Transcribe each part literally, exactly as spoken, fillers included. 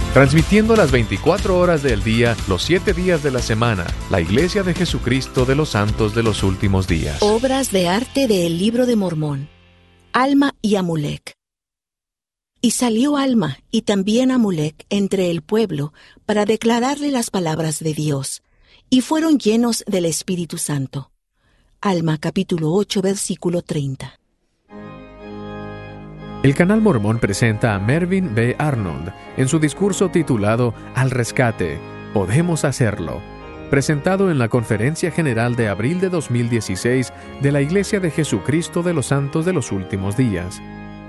Transmitiendo las veinticuatro horas del día, los siete días de la semana, la Iglesia de Jesucristo de los Santos de los Últimos Días. Obras de arte del Libro de Mormón. Alma y Amulek. Y salió Alma y también Amulek entre el pueblo para declararle las palabras de Dios, y fueron llenos del Espíritu Santo. Alma capítulo ocho versículo treinta. El Canal Mormón presenta a Mervyn B. Arnold en su discurso titulado Al Rescate, Podemos Hacerlo, presentado en la Conferencia General de abril de dos mil dieciséis de la Iglesia de Jesucristo de los Santos de los Últimos Días.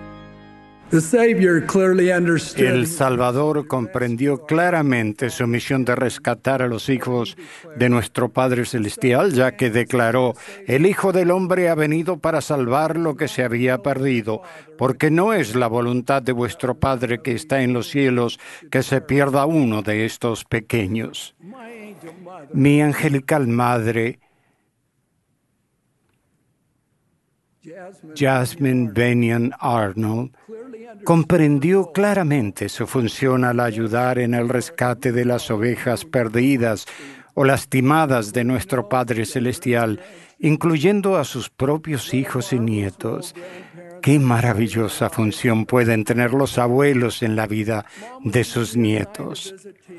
El Salvador comprendió claramente su misión de rescatar a los hijos de nuestro Padre Celestial, ya que declaró: el Hijo del Hombre ha venido para salvar lo que se había perdido, porque no es la voluntad de vuestro Padre que está en los cielos que se pierda uno de estos pequeños. Mi angelical madre, Jasmine Bennion Arnold, comprendió claramente su función al ayudar en el rescate de las ovejas perdidas o lastimadas de nuestro Padre Celestial, incluyendo a sus propios hijos y nietos. ¡Qué maravillosa función pueden tener los abuelos en la vida de sus nietos!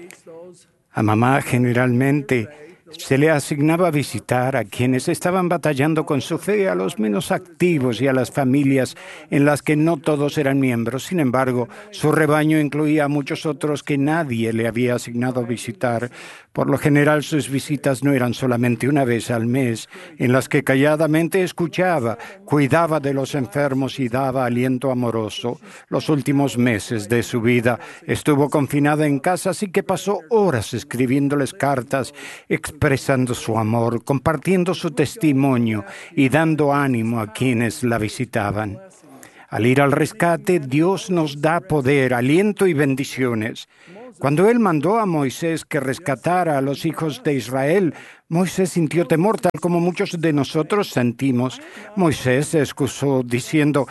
A mamá generalmente se le asignaba visitar a quienes estaban batallando con su fe, a los menos activos y a las familias en las que no todos eran miembros. Sin embargo, su rebaño incluía a muchos otros que nadie le había asignado visitar. Por lo general, sus visitas no eran solamente una vez al mes, en las que calladamente escuchaba, cuidaba de los enfermos y daba aliento amoroso. Los últimos meses de su vida estuvo confinada en casa, así que pasó horas escribiéndoles cartas, expresando su amor, compartiendo su testimonio y dando ánimo a quienes la visitaban. Al ir al rescate, Dios nos da poder, aliento y bendiciones. Cuando Él mandó a Moisés que rescatara a los hijos de Israel, Moisés sintió temor, tal como muchos de nosotros sentimos. Moisés se excusó diciendo: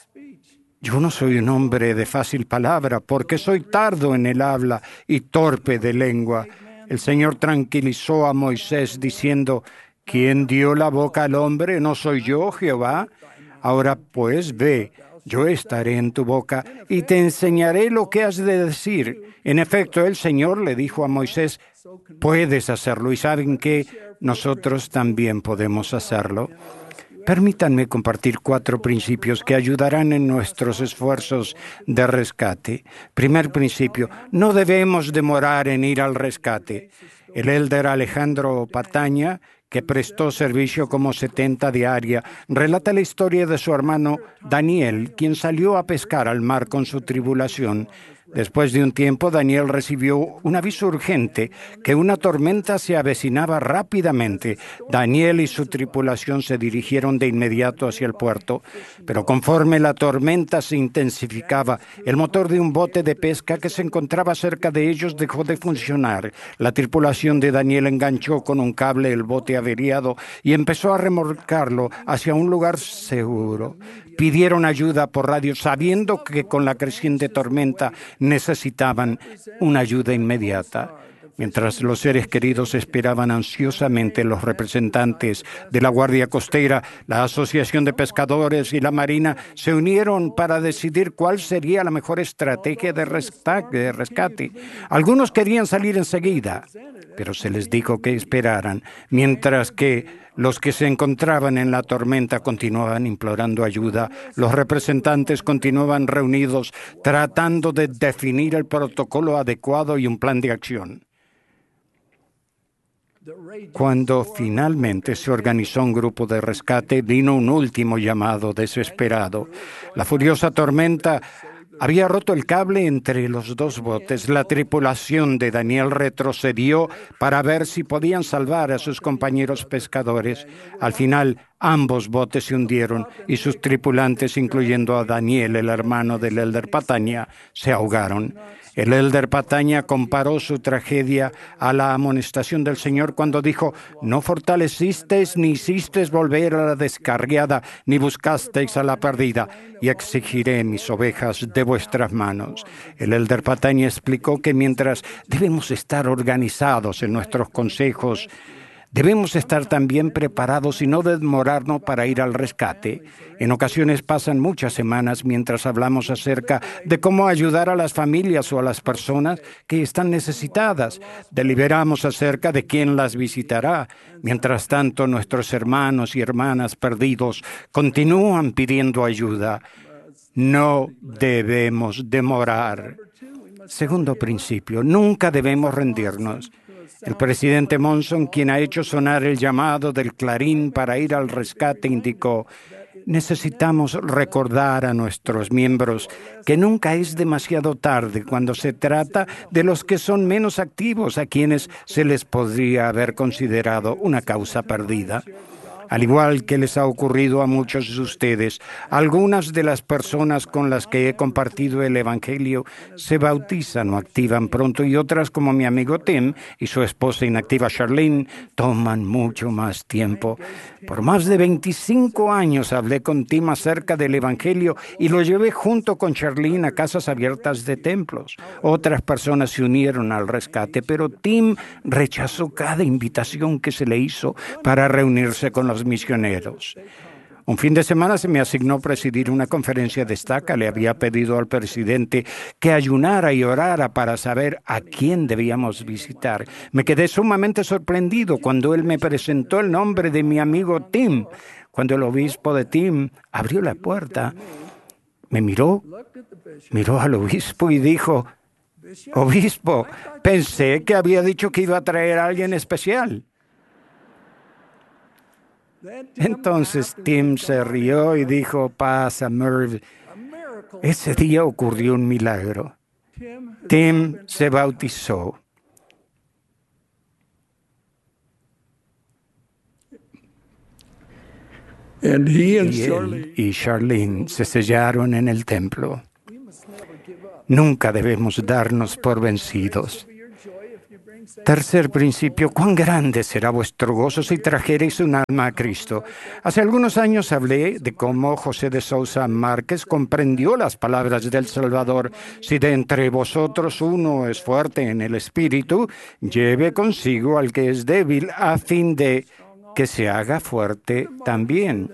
yo no soy un hombre de fácil palabra, porque soy tardo en el habla y torpe de lengua. El Señor tranquilizó a Moisés diciendo: ¿quién dio la boca al hombre? ¿No soy yo, Jehová? Ahora pues ve, yo estaré en tu boca y te enseñaré lo que has de decir. En efecto, el Señor le dijo a Moisés: puedes hacerlo, y saben que nosotros también podemos hacerlo. Permítanme compartir cuatro principios que ayudarán en nuestros esfuerzos de rescate. Primer principio: no debemos demorar en ir al rescate. El elder Alejandro Pataña, que prestó servicio como setenta diaria, relata la historia de su hermano Daniel, quien salió a pescar al mar con su tribulación. Después de un tiempo, Daniel recibió un aviso urgente que una tormenta se avecinaba rápidamente. Daniel y su tripulación se dirigieron de inmediato hacia el puerto, pero conforme la tormenta se intensificaba, el motor de un bote de pesca que se encontraba cerca de ellos dejó de funcionar. La tripulación de Daniel enganchó con un cable el bote averiado y empezó a remolcarlo hacia un lugar seguro. Pidieron ayuda por radio, sabiendo que con la creciente tormenta necesitaban una ayuda inmediata. Mientras los seres queridos esperaban ansiosamente, los representantes de la Guardia Costera, la Asociación de Pescadores y la Marina se unieron para decidir cuál sería la mejor estrategia de rescate. Algunos querían salir enseguida, pero se les dijo que esperaran, mientras que los que se encontraban en la tormenta continuaban implorando ayuda. Los representantes continuaban reunidos tratando de definir el protocolo adecuado y un plan de acción. Cuando finalmente se organizó un grupo de rescate, vino un último llamado desesperado. La furiosa tormenta había roto el cable entre los dos botes. La tripulación de Daniel retrocedió para ver si podían salvar a sus compañeros pescadores. Al final, Ambos botes se hundieron y sus tripulantes, incluyendo a Daniel, el hermano del Elder Pataña, se ahogaron. El Elder Pataña comparó su tragedia a la amonestación del Señor cuando dijo: «No fortalecisteis ni hicisteis volver a la descarriada, ni buscasteis a la perdida, y exigiré mis ovejas de vuestras manos». El Elder Pataña explicó que mientras debemos estar organizados en nuestros consejos, debemos estar también preparados y no demorarnos para ir al rescate. En ocasiones pasan muchas semanas mientras hablamos acerca de cómo ayudar a las familias o a las personas que están necesitadas. Deliberamos acerca de quién las visitará. Mientras tanto, nuestros hermanos y hermanas perdidos continúan pidiendo ayuda. No debemos demorar. Segundo principio, nunca debemos rendirnos. El presidente Monson, quien ha hecho sonar el llamado del clarín para ir al rescate, indicó: necesitamos recordar a nuestros miembros que nunca es demasiado tarde cuando se trata de los que son menos activos, a quienes se les podría haber considerado una causa perdida. Al igual que les ha ocurrido a muchos de ustedes, algunas de las personas con las que he compartido el Evangelio se bautizan o activan pronto, y otras, como mi amigo Tim y su esposa inactiva Charlene, toman mucho más tiempo. Por más de veinticinco años hablé con Tim acerca del Evangelio y lo llevé junto con Charlene a casas abiertas de templos. Otras personas se unieron al rescate, pero Tim rechazó cada invitación que se le hizo para reunirse con los misioneros. Un fin de semana se me asignó presidir una conferencia de estaca. Le había pedido al presidente que ayunara y orara para saber a quién debíamos visitar. Me quedé sumamente sorprendido cuando él me presentó el nombre de mi amigo Tim. Cuando el obispo de Tim abrió la puerta, me miró, miró al obispo y dijo: «Obispo, pensé que había dicho que iba a traer a alguien especial». Entonces Tim se rió y dijo: «Pasa, Merv. Ese día ocurrió un milagro. Tim se bautizó». Y él y Charlene se sellaron en el templo. Nunca debemos darnos por vencidos. Tercer principio: cuán grande será vuestro gozo si trajereis un alma a Cristo. Hace algunos años hablé de cómo José de Sousa Márquez comprendió las palabras del Salvador: si de entre vosotros uno es fuerte en el espíritu, lleve consigo al que es débil, a fin de que se haga fuerte también.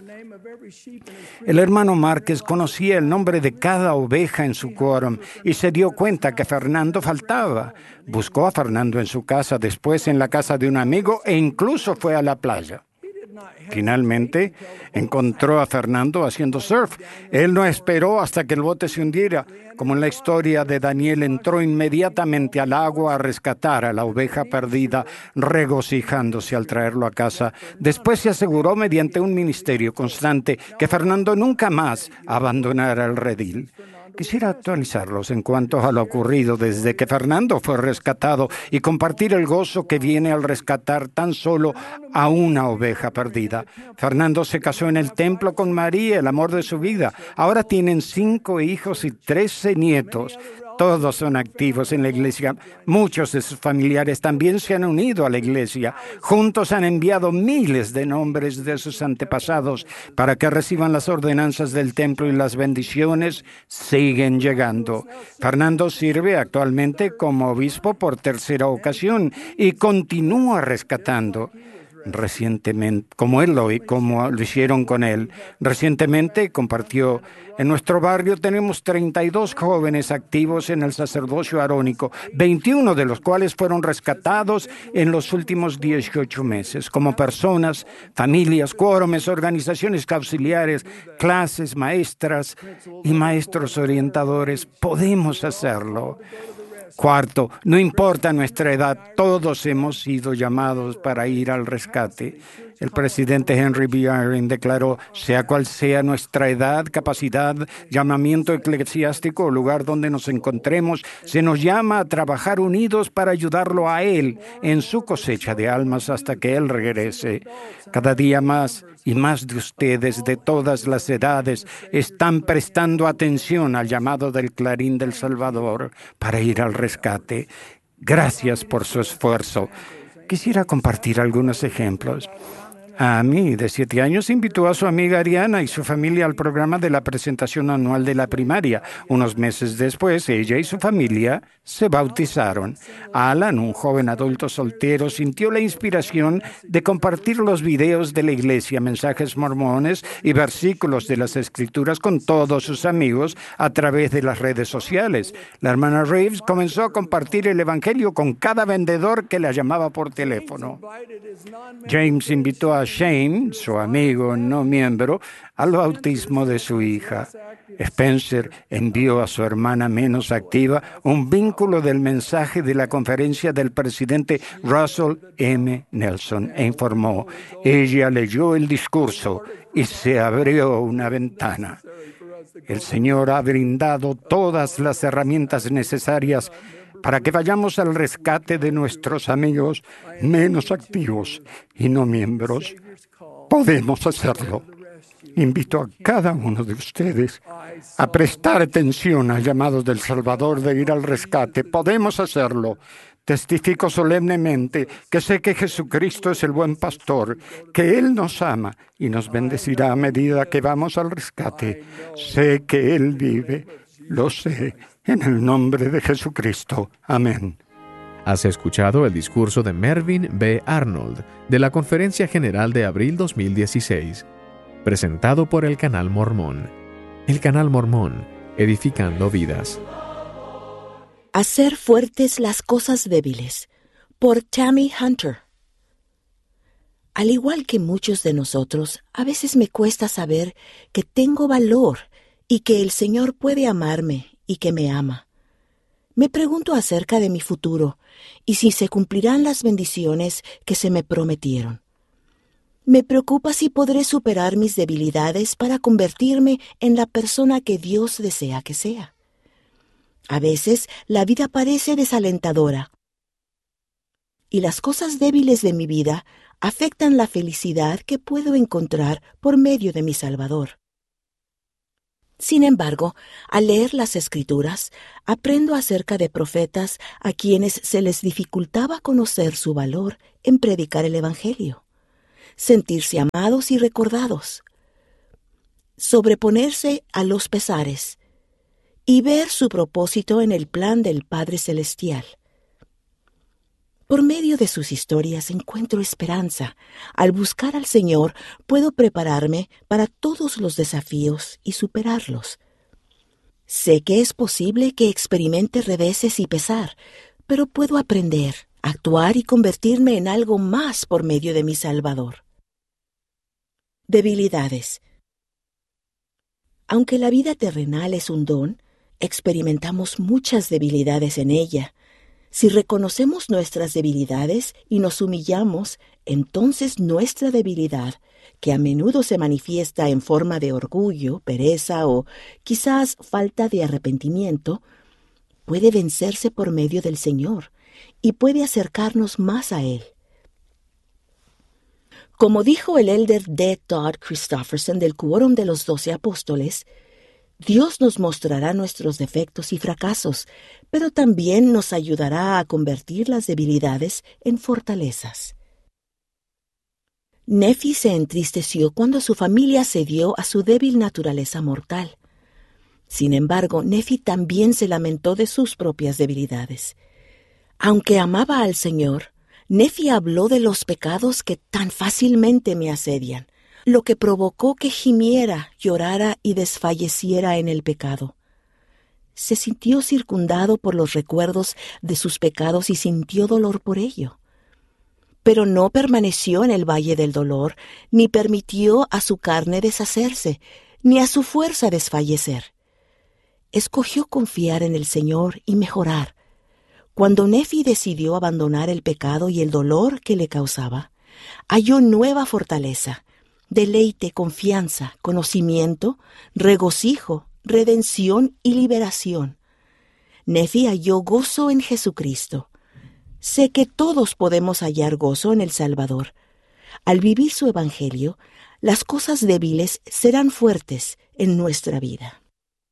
El hermano Márquez conocía el nombre de cada oveja en su quórum y se dio cuenta que Fernando faltaba. Buscó a Fernando en su casa, después en la casa de un amigo, e incluso fue a la playa. Finalmente, encontró a Fernando haciendo surf. Él no esperó hasta que el bote se hundiera. Como en la historia de Daniel, entró inmediatamente al agua a rescatar a la oveja perdida, regocijándose al traerlo a casa. Después se aseguró, mediante un ministerio constante, que Fernando nunca más abandonara el redil. Quisiera actualizarlos en cuanto a lo ocurrido desde que Fernando fue rescatado y compartir el gozo que viene al rescatar tan solo a una oveja perdida. Fernando se casó en el templo con María, el amor de su vida. Ahora tienen cinco hijos y trece nietos. Todos son activos en la iglesia. Muchos de sus familiares también se han unido a la iglesia. Juntos han enviado miles de nombres de sus antepasados para que reciban las ordenanzas del templo, y las bendiciones siguen llegando. Fernando sirve actualmente como obispo por tercera ocasión y continúa rescatando. Recientemente, como él lo, como lo hicieron con él, recientemente compartió: en nuestro barrio tenemos treinta y dos jóvenes activos en el sacerdocio arónico, veintiuno de los cuales fueron rescatados en los últimos dieciocho meses. Como personas, familias, quórumes, organizaciones auxiliares, clases, maestras y maestros orientadores, podemos hacerlo. Cuarto, no importa nuestra edad, todos hemos sido llamados para ir al rescate. El presidente Henry B. Eyring declaró: sea cual sea nuestra edad, capacidad, llamamiento eclesiástico o lugar donde nos encontremos, se nos llama a trabajar unidos para ayudarlo a Él en su cosecha de almas hasta que Él regrese. Cada día más y más de ustedes de todas las edades están prestando atención al llamado del Clarín del Salvador para ir al rescate. Gracias por su esfuerzo. Quisiera compartir algunos ejemplos. A mí, de siete años, invitó a su amiga Ariana y su familia al programa de la presentación anual de la primaria. Unos meses después, ella y su familia se bautizaron. Alan, un joven adulto soltero, sintió la inspiración de compartir los videos de la iglesia, mensajes mormones y versículos de las Escrituras con todos sus amigos a través de las redes sociales. La hermana Reeves comenzó a compartir el evangelio con cada vendedor que la llamaba por teléfono. James invitó a Shane, su amigo no miembro, al bautismo de su hija. Spencer envió a su hermana menos activa un vínculo del mensaje de la conferencia del presidente Russell M. Nelson e informó: ella leyó el discurso y se abrió una ventana. El Señor ha brindado todas las herramientas necesarias para que vayamos al rescate de nuestros amigos menos activos y no miembros. Podemos hacerlo. Invito a cada uno de ustedes a prestar atención al llamado del Salvador de ir al rescate. Podemos hacerlo. Testifico solemnemente que sé que Jesucristo es el buen pastor, que Él nos ama y nos bendecirá a medida que vamos al rescate. Sé que Él vive. Lo sé. En el nombre de Jesucristo. Amén. Has escuchado el discurso de Mervyn B. Arnold de la Conferencia General de abril dos mil dieciséis, presentado por el Canal Mormón. El Canal Mormón, edificando vidas. Hacer fuertes las cosas débiles, por Tammy Hunter. Al igual que muchos de nosotros, a veces me cuesta saber que tengo valor y que el Señor puede amarme y que me ama. Me pregunto acerca de mi futuro y si se cumplirán las bendiciones que se me prometieron. Me preocupa si podré superar mis debilidades para convertirme en la persona que Dios desea que sea. A veces la vida parece desalentadora y las cosas débiles de mi vida afectan la felicidad que puedo encontrar por medio de mi Salvador. Sin embargo, al leer las Escrituras, aprendo acerca de profetas a quienes se les dificultaba conocer su valor en predicar el Evangelio, sentirse amados y recordados, sobreponerse a los pesares y ver su propósito en el plan del Padre Celestial. Por medio de sus historias encuentro esperanza. Al buscar al Señor, puedo prepararme para todos los desafíos y superarlos. Sé que es posible que experimente reveses y pesar, pero puedo aprender, actuar y convertirme en algo más por medio de mi Salvador. Debilidades. Aunque la vida terrenal es un don, experimentamos muchas debilidades en ella. Si reconocemos nuestras debilidades y nos humillamos, entonces nuestra debilidad, que a menudo se manifiesta en forma de orgullo, pereza o quizás falta de arrepentimiento, puede vencerse por medio del Señor y puede acercarnos más a Él. Como dijo el elder D. Todd Christofferson del Quórum de los Doce Apóstoles, Dios nos mostrará nuestros defectos y fracasos, pero también nos ayudará a convertir las debilidades en fortalezas. Nefi se entristeció cuando su familia cedió a su débil naturaleza mortal. Sin embargo, Nefi también se lamentó de sus propias debilidades. Aunque amaba al Señor, Nefi habló de los pecados que tan fácilmente me asedian, lo que provocó que gimiera, llorara y desfalleciera en el pecado. Se sintió circundado por los recuerdos de sus pecados y sintió dolor por ello. Pero no permaneció en el valle del dolor, ni permitió a su carne deshacerse, ni a su fuerza desfallecer. Escogió confiar en el Señor y mejorar. Cuando Nefi decidió abandonar el pecado y el dolor que le causaba, halló nueva fortaleza, deleite, confianza, conocimiento, regocijo, redención y liberación. Nefi halló gozo en Jesucristo. Sé que todos podemos hallar gozo en el Salvador. Al vivir su evangelio, las cosas débiles serán fuertes en nuestra vida.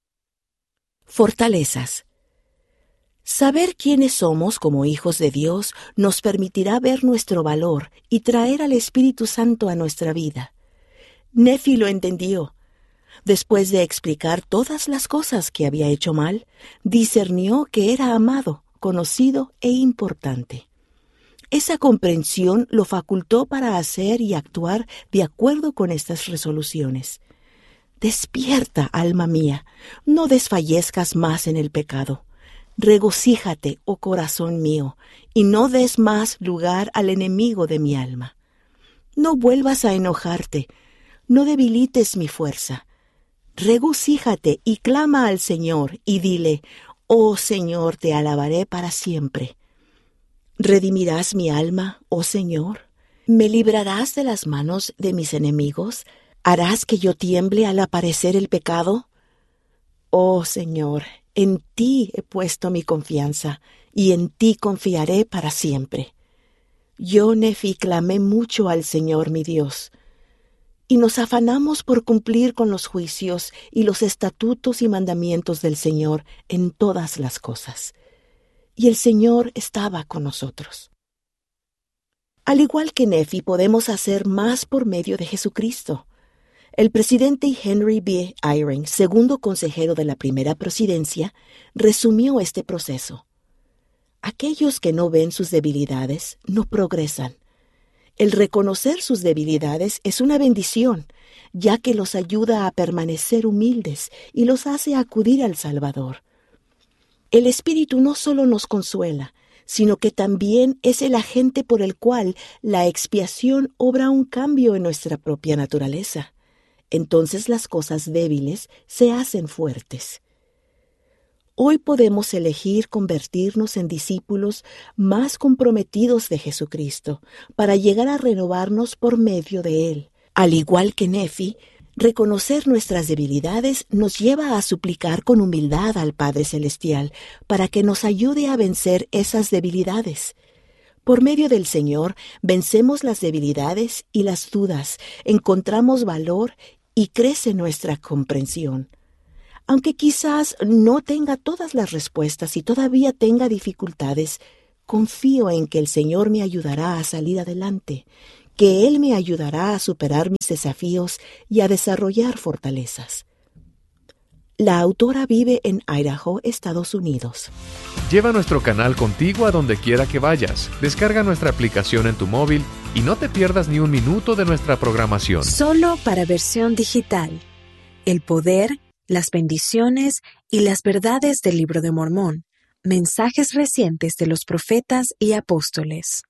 Fortalezas. Saber quiénes somos como hijos de Dios nos permitirá ver nuestro valor y traer al Espíritu Santo a nuestra vida. Nefi lo entendió. Después de explicar todas las cosas que había hecho mal, discernió que era amado, conocido e importante. Esa comprensión lo facultó para hacer y actuar de acuerdo con estas resoluciones. Despierta, alma mía, no desfallezcas más en el pecado. Regocíjate, oh corazón mío, y no des más lugar al enemigo de mi alma. No vuelvas a enojarte, no debilites mi fuerza. Regocíjate y clama al Señor y dile: oh Señor, te alabaré para siempre. ¿Redimirás mi alma, oh Señor? ¿Me librarás de las manos de mis enemigos? ¿Harás que yo tiemble al aparecer el pecado? Oh Señor, en ti he puesto mi confianza, y en ti confiaré para siempre. Yo, Nefi, clamé mucho al Señor mi Dios, y nos afanamos por cumplir con los juicios y los estatutos y mandamientos del Señor en todas las cosas. Y el Señor estaba con nosotros. Al igual que Nefi, podemos hacer más por medio de Jesucristo. El presidente Henry B. Eyring, segundo consejero de la primera presidencia, resumió este proceso. Aquellos que no ven sus debilidades no progresan. El reconocer sus debilidades es una bendición, ya que los ayuda a permanecer humildes y los hace acudir al Salvador. El Espíritu no solo nos consuela, sino que también es el agente por el cual la expiación obra un cambio en nuestra propia naturaleza. Entonces las cosas débiles se hacen fuertes. Hoy podemos elegir convertirnos en discípulos más comprometidos de Jesucristo para llegar a renovarnos por medio de Él. Al igual que Nefi, reconocer nuestras debilidades nos lleva a suplicar con humildad al Padre Celestial para que nos ayude a vencer esas debilidades. Por medio del Señor, vencemos las debilidades y las dudas, encontramos valor y crece nuestra comprensión. Aunque quizás no tenga todas las respuestas y todavía tenga dificultades, confío en que el Señor me ayudará a salir adelante, que Él me ayudará a superar mis desafíos y a desarrollar fortalezas. La autora vive en Idaho, Estados Unidos. Lleva nuestro canal contigo a donde quiera que vayas. Descarga nuestra aplicación en tu móvil y no te pierdas ni un minuto de nuestra programación. Solo para versión digital. El poder, las bendiciones y las verdades del Libro de Mormón. Mensajes recientes de los profetas y apóstoles.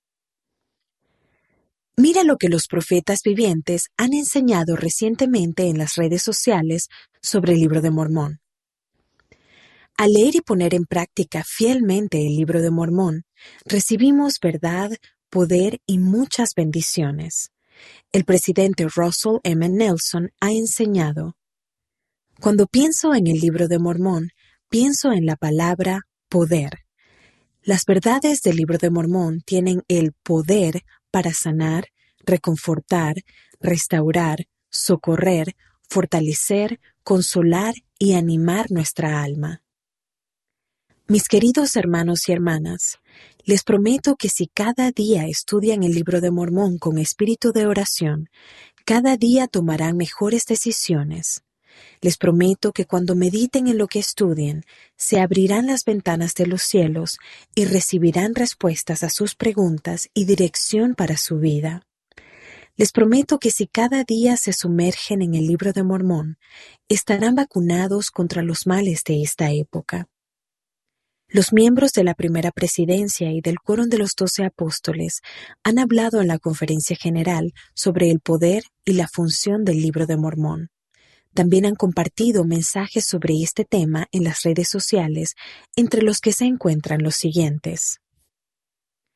Mira lo que los profetas vivientes han enseñado recientemente en las redes sociales sobre el Libro de Mormón. Al leer y poner en práctica fielmente el Libro de Mormón, recibimos verdad, poder y muchas bendiciones. El presidente Russell M. Nelson ha enseñado: cuando pienso en el Libro de Mormón, pienso en la palabra poder. Las verdades del Libro de Mormón tienen el poder para sanar, reconfortar, restaurar, socorrer, fortalecer, consolar y animar nuestra alma. Mis queridos hermanos y hermanas, les prometo que si cada día estudian el Libro de Mormón con espíritu de oración, cada día tomarán mejores decisiones. Les prometo que cuando mediten en lo que estudien, se abrirán las ventanas de los cielos y recibirán respuestas a sus preguntas y dirección para su vida. Les prometo que si cada día se sumergen en el Libro de Mormón, estarán vacunados contra los males de esta época. Los miembros de la primera presidencia y del Quórum de los Doce Apóstoles han hablado en la Conferencia General sobre el poder y la función del Libro de Mormón. También han compartido mensajes sobre este tema en las redes sociales, entre los que se encuentran los siguientes.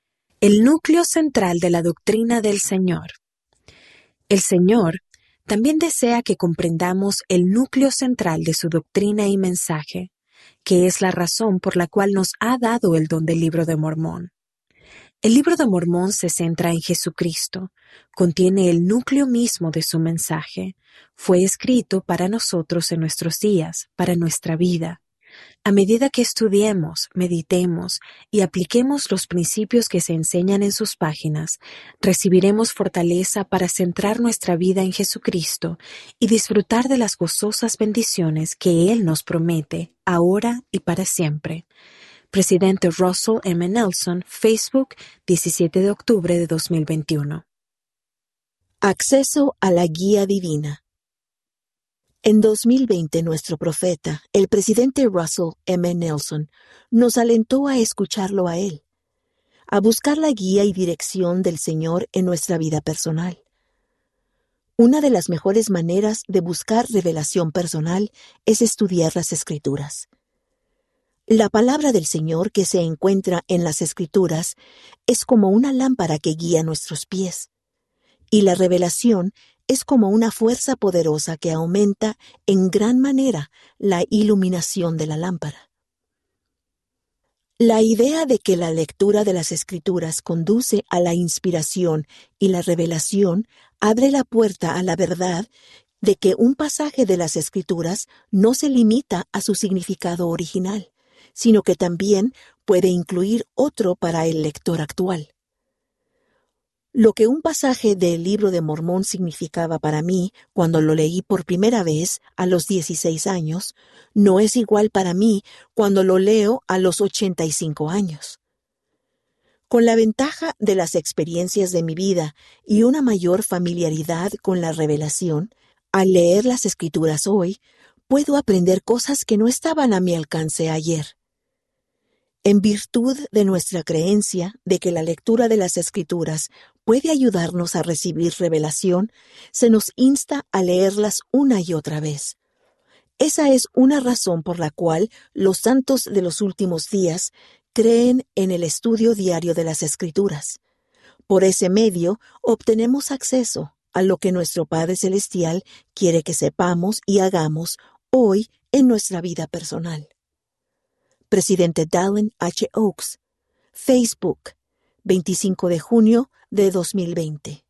El núcleo central de la doctrina del Señor. El Señor también desea que comprendamos el núcleo central de su doctrina y mensaje, que es la razón por la cual nos ha dado el don del Libro de Mormón. El Libro de Mormón se centra en Jesucristo, contiene el núcleo mismo de su mensaje, fue escrito para nosotros en nuestros días, para nuestra vida. A medida que estudiemos, meditemos y apliquemos los principios que se enseñan en sus páginas, recibiremos fortaleza para centrar nuestra vida en Jesucristo y disfrutar de las gozosas bendiciones que Él nos promete, ahora y para siempre. Presidente Russell M. Nelson, Facebook, diecisiete de octubre de dos mil veintiuno. Acceso a la guía divina. En dos mil veinte, nuestro profeta, el presidente Russell M. Nelson, nos alentó a escucharlo a él, a buscar la guía y dirección del Señor en nuestra vida personal. Una de las mejores maneras de buscar revelación personal es estudiar las Escrituras. La palabra del Señor que se encuentra en las Escrituras es como una lámpara que guía nuestros pies, y la revelación es como una fuerza poderosa que aumenta en gran manera la iluminación de la lámpara. La idea de que la lectura de las Escrituras conduce a la inspiración y la revelación abre la puerta a la verdad de que un pasaje de las Escrituras no se limita a su significado original, sino que también puede incluir otro para el lector actual. Lo que un pasaje del Libro de Mormón significaba para mí cuando lo leí por primera vez a los dieciséis años, no es igual para mí cuando lo leo a los ochenta y cinco años. Con la ventaja de las experiencias de mi vida y una mayor familiaridad con la revelación, al leer las Escrituras hoy, puedo aprender cosas que no estaban a mi alcance ayer. En virtud de nuestra creencia de que la lectura de las Escrituras puede ayudarnos a recibir revelación, se nos insta a leerlas una y otra vez. Esa es una razón por la cual los santos de los últimos días creen en el estudio diario de las Escrituras. Por ese medio obtenemos acceso a lo que nuestro Padre Celestial quiere que sepamos y hagamos hoy en nuestra vida personal. Presidente Dallin H. Oaks, Facebook, veinticinco de junio de dos mil veinte.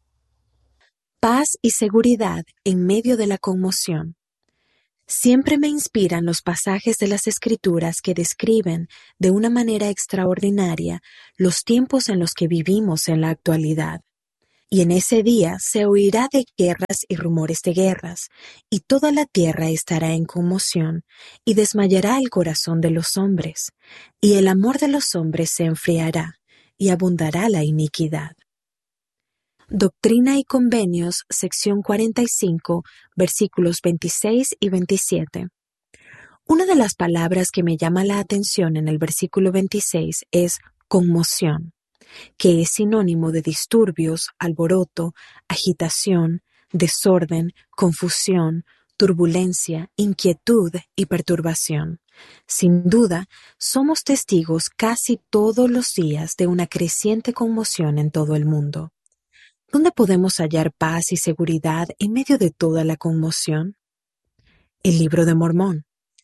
Paz y seguridad en medio de la conmoción. Siempre me inspiran los pasajes de las Escrituras que describen de una manera extraordinaria los tiempos en los que vivimos en la actualidad. Y en ese día se oirá de guerras y rumores de guerras, y toda la tierra estará en conmoción, y desmayará el corazón de los hombres, y el amor de los hombres se enfriará, y abundará la iniquidad. Doctrina y Convenios, sección cuarenta y cinco, versículos veintiséis y veintisiete. Una de las palabras que me llama la atención en el versículo veintiséis es conmoción, que es sinónimo de disturbios, alboroto, agitación, desorden, confusión, turbulencia, inquietud y perturbación. Sin duda, somos testigos casi todos los días de una creciente conmoción en todo el mundo. ¿Dónde podemos hallar paz y seguridad en medio de toda la conmoción? El Libro de Mormón.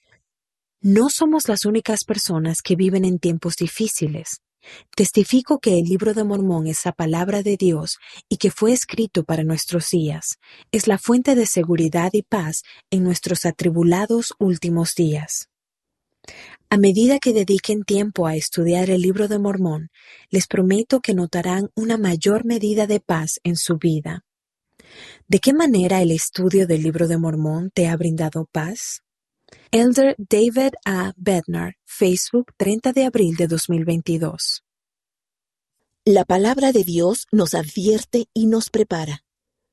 No somos las únicas personas que viven en tiempos difíciles. Testifico que el Libro de Mormón es la palabra de Dios y que fue escrito para nuestros días. Es la fuente de seguridad y paz en nuestros atribulados últimos días. A medida que dediquen tiempo a estudiar el Libro de Mormón, les prometo que notarán una mayor medida de paz en su vida. ¿De qué manera el estudio del Libro de Mormón te ha brindado paz? Elder David A. Bednar, Facebook, treinta de abril de dos mil veintidós. La palabra de Dios nos advierte y nos prepara.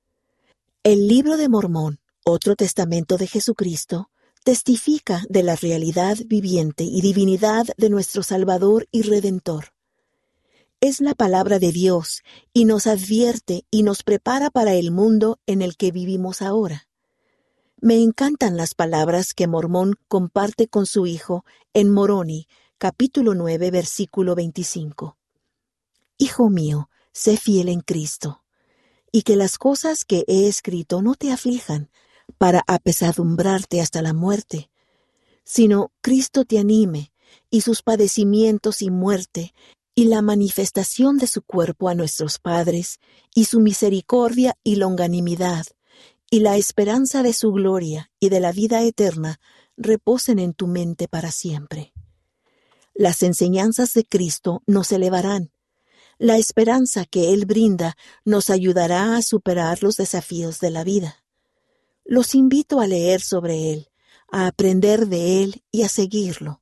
El Libro de Mormón, otro testamento de Jesucristo, testifica de la realidad viviente y divinidad de nuestro Salvador y Redentor. Es la palabra de Dios y nos advierte y nos prepara para el mundo en el que vivimos ahora. Me encantan las palabras que Mormón comparte con su hijo en Moroni, capítulo nueve, versículo veinticinco. Hijo mío, sé fiel en Cristo, y que las cosas que he escrito no te aflijan, para apesadumbrarte hasta la muerte, sino Cristo te anime, y sus padecimientos y muerte, y la manifestación de su cuerpo a nuestros padres, y su misericordia y longanimidad, y la esperanza de su gloria y de la vida eterna, reposen en tu mente para siempre. Las enseñanzas de Cristo nos elevarán. La esperanza que Él brinda nos ayudará a superar los desafíos de la vida. Los invito a leer sobre Él, a aprender de Él y a seguirlo.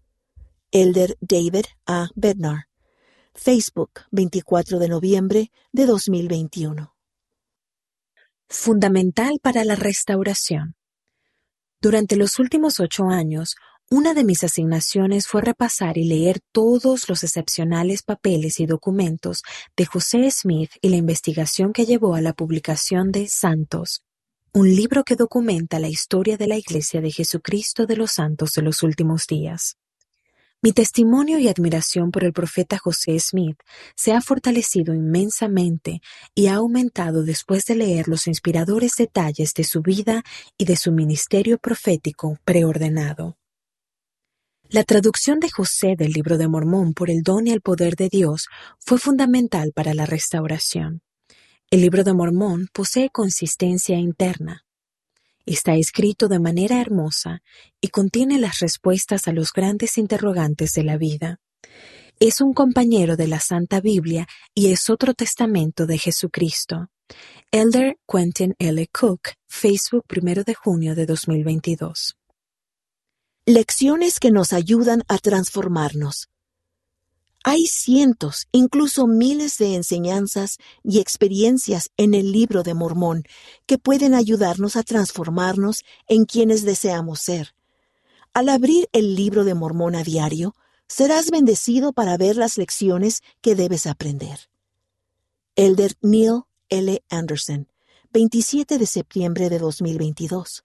Elder David A. Bednar, Facebook, veinticuatro de noviembre de dos mil veintiuno. Fundamental para la restauración. Durante los últimos ocho años, una de mis asignaciones fue repasar y leer todos los excepcionales papeles y documentos de José Smith y la investigación que llevó a la publicación de Santos, un libro que documenta la historia de la Iglesia de Jesucristo de los Santos de los Últimos Días. Mi testimonio y admiración por el profeta José Smith se ha fortalecido inmensamente y ha aumentado después de leer los inspiradores detalles de su vida y de su ministerio profético preordenado. La traducción de José del Libro de Mormón por el don y el poder de Dios fue fundamental para la restauración. El Libro de Mormón posee consistencia interna. Está escrito de manera hermosa y contiene las respuestas a los grandes interrogantes de la vida. Es un compañero de la Santa Biblia y es otro testamento de Jesucristo. Elder Quentin L. Cook, Facebook, primero de junio de dos mil veintidós. Lecciones que nos ayudan a transformarnos. Hay cientos, incluso miles de enseñanzas y experiencias en el Libro de Mormón que pueden ayudarnos a transformarnos en quienes deseamos ser. Al abrir el Libro de Mormón a diario, serás bendecido para ver las lecciones que debes aprender. Elder Neil L. Anderson, veintisiete de septiembre de dos mil veintidós.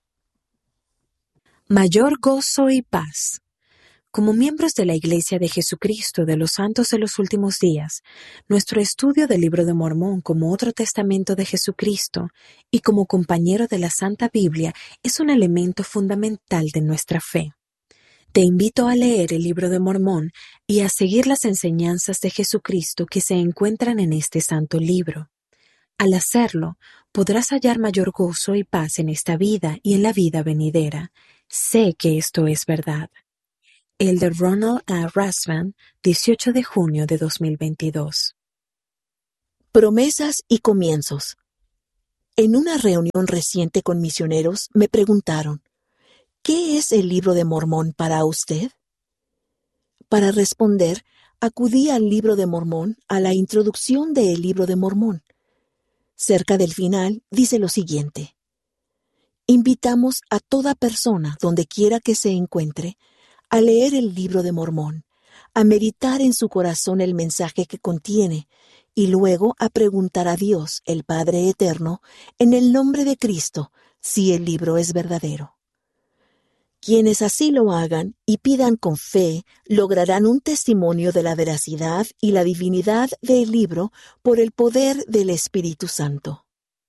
Mayor gozo y paz. Como miembros de la Iglesia de Jesucristo de los Santos de los Últimos Días, nuestro estudio del Libro de Mormón como otro testamento de Jesucristo y como compañero de la Santa Biblia es un elemento fundamental de nuestra fe. Te invito a leer el Libro de Mormón y a seguir las enseñanzas de Jesucristo que se encuentran en este santo libro. Al hacerlo, podrás hallar mayor gozo y paz en esta vida y en la vida venidera. Sé que esto es verdad. Elder Ronald A. Rasvan, dieciocho de junio de dos mil veintidós. Promesas y comienzos. En una reunión reciente con misioneros me preguntaron, ¿qué es el Libro de Mormón para usted? Para responder, acudí al Libro de Mormón, a la introducción del Libro de Mormón. Cerca del final dice lo siguiente: invitamos a toda persona, donde quiera que se encuentre, a leer el Libro de Mormón, a meditar en su corazón el mensaje que contiene, y luego a preguntar a Dios, el Padre Eterno, en el nombre de Cristo, si el libro es verdadero. Quienes así lo hagan y pidan con fe, lograrán un testimonio de la veracidad y la divinidad del libro por el poder del Espíritu Santo.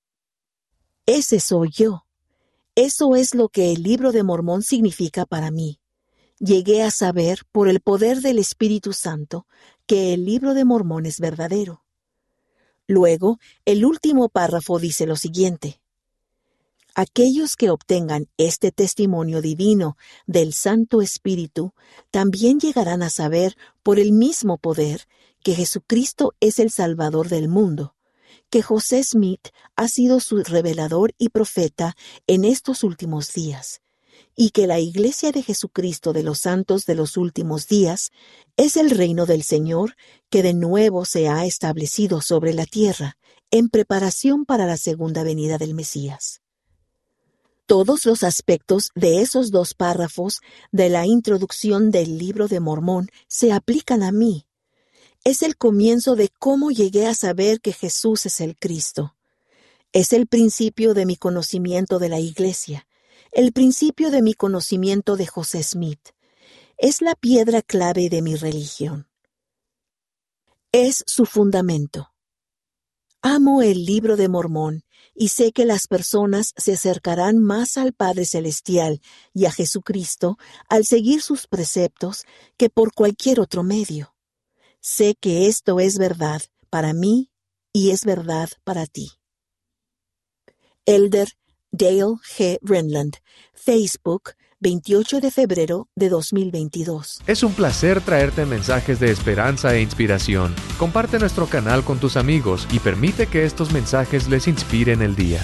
Ese soy yo. Eso es lo que el Libro de Mormón significa para mí. Llegué a saber, por el poder del Espíritu Santo, que el Libro de Mormón es verdadero. Luego, el último párrafo dice lo siguiente: aquellos que obtengan este testimonio divino del Santo Espíritu también llegarán a saber, por el mismo poder, que Jesucristo es el Salvador del mundo, que José Smith ha sido su revelador y profeta en estos últimos días, y que la Iglesia de Jesucristo de los Santos de los Últimos Días es el reino del Señor que de nuevo se ha establecido sobre la tierra, en preparación para la segunda venida del Mesías. Todos los aspectos de esos dos párrafos de la introducción del Libro de Mormón se aplican a mí. Es el comienzo de cómo llegué a saber que Jesús es el Cristo. Es el principio de mi conocimiento de la Iglesia, el principio de mi conocimiento de José Smith. Es la piedra clave de mi religión. es su fundamento. Amo el Libro de Mormón y sé que las personas se acercarán más al Padre Celestial y a Jesucristo al seguir sus preceptos que por cualquier otro medio. Sé que esto es verdad para mí y es verdad para ti. Elder Dale G. Renland, Facebook, veintiocho de febrero de dos mil veintidós. Es un placer traerte mensajes de esperanza e inspiración. Comparte nuestro canal con tus amigos y permite que estos mensajes les inspiren el día.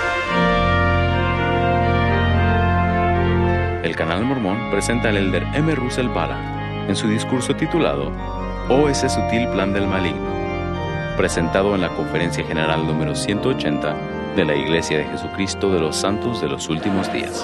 El Canal Mormón presenta al Elder M. Russell Ballard en su discurso titulado «Oh, ese sutil plan del maligno», presentado en la Conferencia General número ciento ochenta de la Iglesia de Jesucristo de los Santos de los Últimos Días.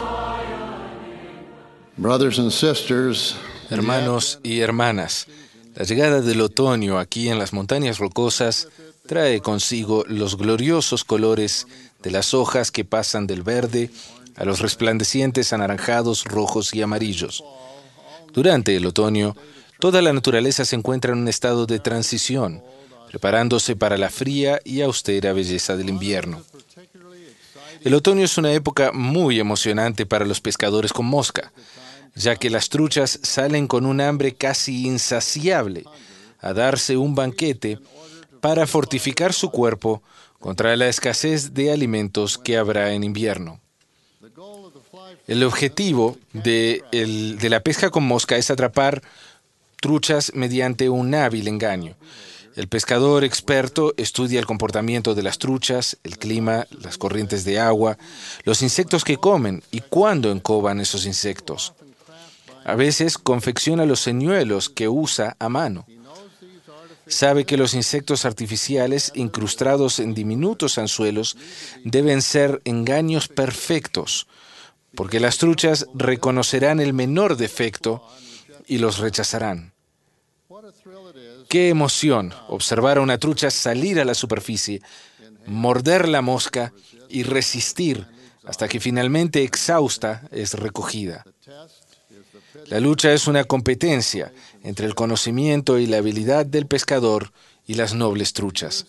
Hermanos y hermanas, la llegada del otoño aquí en las montañas rocosas trae consigo los gloriosos colores de las hojas que pasan del verde a los resplandecientes anaranjados, rojos y amarillos. Durante el otoño, toda la naturaleza se encuentra en un estado de transición, preparándose para la fría y austera belleza del invierno. El otoño es una época muy emocionante para los pescadores con mosca, ya que las truchas salen con un hambre casi insaciable a darse un banquete para fortificar su cuerpo contra la escasez de alimentos que habrá en invierno. El objetivo de, el, de la pesca con mosca es atrapar truchas mediante un hábil engaño. El pescador experto estudia el comportamiento de las truchas, el clima, las corrientes de agua, los insectos que comen y cuándo encoban esos insectos. A veces confecciona los señuelos que usa a mano. Sabe que los insectos artificiales incrustados en diminutos anzuelos deben ser engaños perfectos, porque las truchas reconocerán el menor defecto y los rechazarán. Qué emoción observar a una trucha salir a la superficie, morder la mosca y resistir hasta que finalmente exhausta es recogida. La lucha es una competencia entre el conocimiento y la habilidad del pescador y las nobles truchas.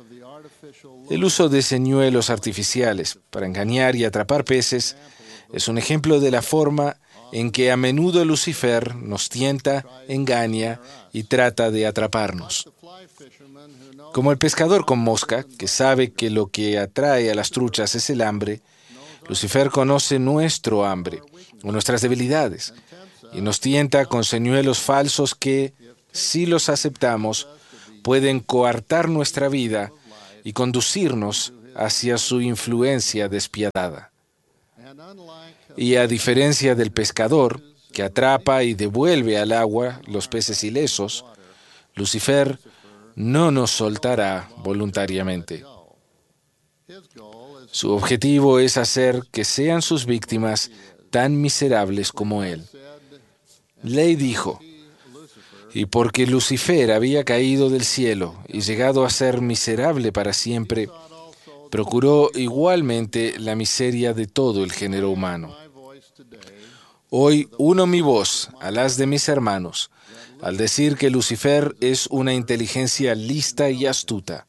El uso de señuelos artificiales para engañar y atrapar peces es un ejemplo de la forma en que a menudo Lucifer nos tienta, engaña y trata de atraparnos. Como el pescador con mosca, que sabe que lo que atrae a las truchas es el hambre, Lucifer conoce nuestro hambre o nuestras debilidades y nos tienta con señuelos falsos que, si los aceptamos, pueden coartar nuestra vida y conducirnos hacia su influencia despiadada. Y a diferencia del pescador, que atrapa y devuelve al agua los peces ilesos, Lucifer no nos soltará voluntariamente. Su objetivo es hacer que sean sus víctimas tan miserables como él. Ley dijo, y porque Lucifer había caído del cielo y llegado a ser miserable para siempre, procuró igualmente la miseria de todo el género humano. Hoy uno mi voz a las de mis hermanos, al decir que Lucifer es una inteligencia lista y astuta.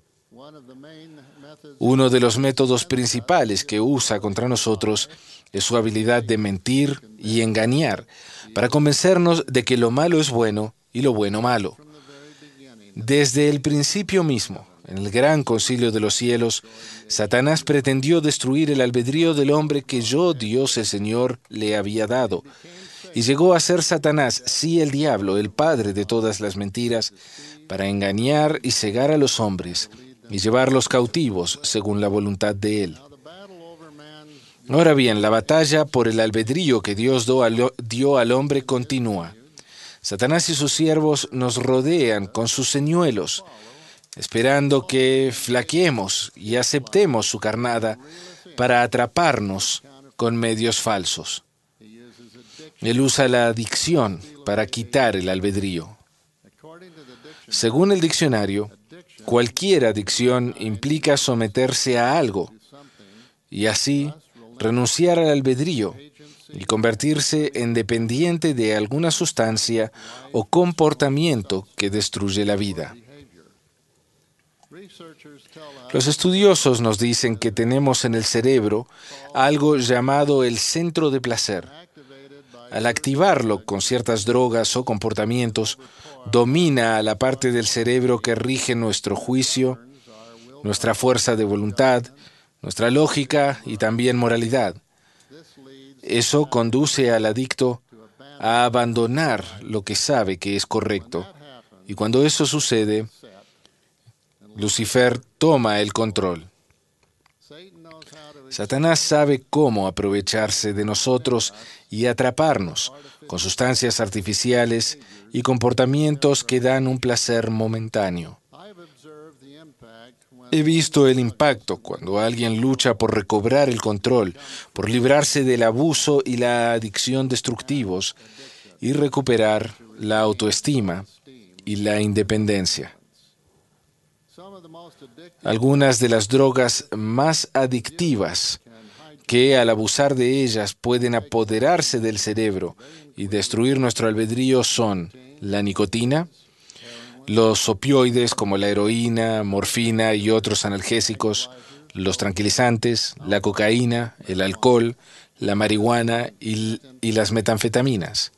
Uno de los métodos principales que usa contra nosotros es su habilidad de mentir y engañar, para convencernos de que lo malo es bueno y lo bueno malo. Desde el principio mismo, en el gran concilio de los cielos, Satanás pretendió destruir el albedrío del hombre que yo, Dios el Señor, le había dado. Y llegó a ser Satanás, sí el diablo, el padre de todas las mentiras, para engañar y cegar a los hombres y llevarlos cautivos según la voluntad de él. Ahora bien, la batalla por el albedrío que Dios dio al hombre continúa. Satanás y sus siervos nos rodean con sus señuelos, esperando que flaqueemos y aceptemos su carnada para atraparnos con medios falsos. Él usa la adicción para quitar el albedrío. Según el diccionario, cualquier adicción implica someterse a algo y así renunciar al albedrío y convertirse en dependiente de alguna sustancia o comportamiento que destruye la vida. Los estudiosos nos dicen que tenemos en el cerebro algo llamado el centro de placer. Al activarlo con ciertas drogas o comportamientos, domina a la parte del cerebro que rige nuestro juicio, nuestra fuerza de voluntad, nuestra lógica y también moralidad. Eso conduce al adicto a abandonar lo que sabe que es correcto. Y cuando eso sucede, Lucifer toma el control. Satanás sabe cómo aprovecharse de nosotros y atraparnos con sustancias artificiales y comportamientos que dan un placer momentáneo. He visto el impacto cuando alguien lucha por recobrar el control, por librarse del abuso y la adicción destructivos y recuperar la autoestima y la independencia. Algunas de las drogas más adictivas que al abusar de ellas pueden apoderarse del cerebro y destruir nuestro albedrío son la nicotina, los opioides como la heroína, morfina y otros analgésicos, los tranquilizantes, la cocaína, el alcohol, la marihuana y, y las metanfetaminas.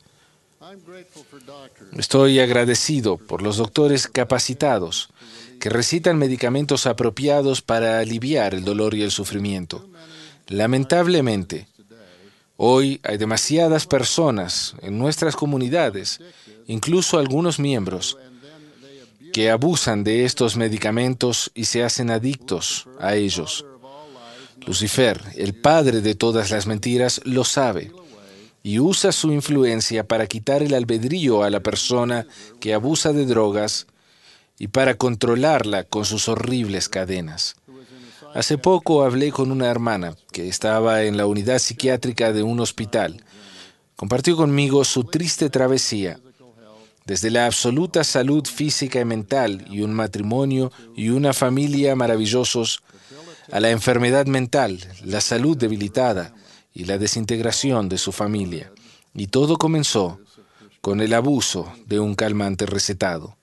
Estoy agradecido por los doctores capacitados que recetan medicamentos apropiados para aliviar el dolor y el sufrimiento. Lamentablemente, hoy hay demasiadas personas en nuestras comunidades, incluso algunos miembros, que abusan de estos medicamentos y se hacen adictos a ellos. Lucifer, el padre de todas las mentiras, lo sabe y usa su influencia para quitar el albedrío a la persona que abusa de drogas y para controlarla con sus horribles cadenas. Hace poco hablé con una hermana que estaba en la unidad psiquiátrica de un hospital. Compartió conmigo su triste travesía, desde la absoluta salud física y mental y un matrimonio y una familia maravillosos, a la enfermedad mental, la salud debilitada y la desintegración de su familia. Y todo comenzó con el abuso de un calmante recetado.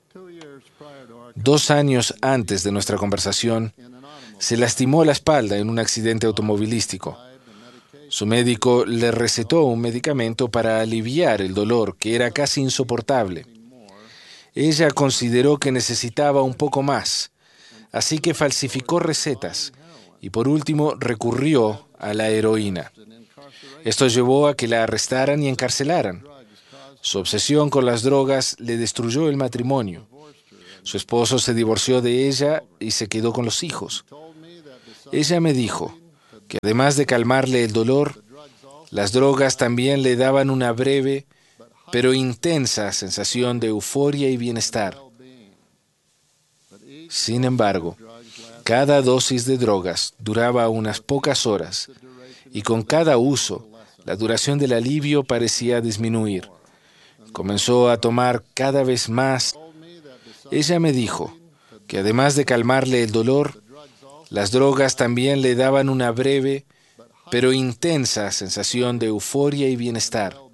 Dos años antes de nuestra conversación, se lastimó la espalda en un accidente automovilístico. Su médico le recetó un medicamento para aliviar el dolor, que era casi insoportable. Ella consideró que necesitaba un poco más, así que falsificó recetas y por último recurrió a la heroína. Esto llevó a que la arrestaran y encarcelaran. Su obsesión con las drogas le destruyó el matrimonio. Su esposo se divorció de ella y se quedó con los hijos. Ella me dijo que además de calmarle el dolor, las drogas también le daban una breve pero intensa sensación de euforia y bienestar. Sin embargo, cada dosis de drogas duraba unas pocas horas y con cada uso, la duración del alivio parecía disminuir. Comenzó a tomar cada vez más. Ella me dijo que además de calmarle el dolor, las drogas también le daban una breve pero intensa sensación de euforia y bienestar.